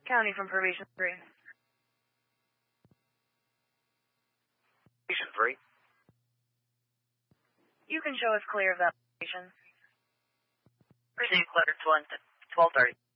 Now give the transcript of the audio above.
County from probation 3. Probation 3. You can show us clear of that location. Received clearance 1 to 12:30.